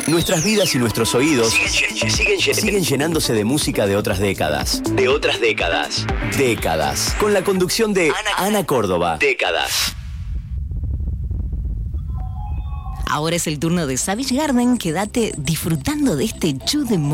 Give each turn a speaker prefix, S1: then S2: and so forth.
S1: Nuestras vidas y nuestros oídos siguen llenándose de música de otras décadas. De otras décadas. Décadas. Con la conducción de Ana Córdoba. Décadas.
S2: Ahora es el turno de Savage Garden. Quédate disfrutando de este show de